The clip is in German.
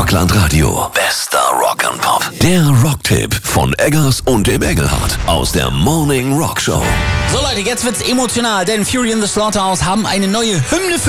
Rockland Radio. Bester Rock'n'Pop. Der Rocktipp von Eggers und dem Engelhardt aus der Morning Rock Show. So Leute, jetzt wird's emotional, denn Fury in the Slaughterhouse haben eine neue Hymne für